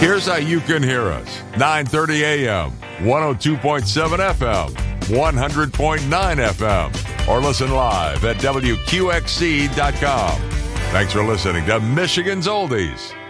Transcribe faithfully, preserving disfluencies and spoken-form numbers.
Here's how you can hear us. nine thirty a.m., one oh two point seven F M, one hundred point nine F M, or listen live at W Q X C dot com. Thanks for listening to Michigan's Oldies.